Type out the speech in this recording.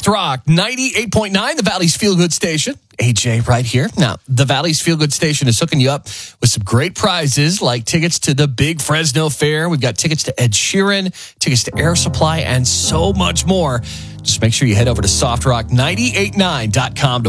Rock 98.9, the Valley's Feel Good Station. AJ right here. Now, the Valley's Feel Good Station is hooking you up with some great prizes like tickets to the Big Fresno Fair. We've got tickets to Ed Sheeran, tickets to Air Supply, and so much more. Just make sure you head over to softrock989.com to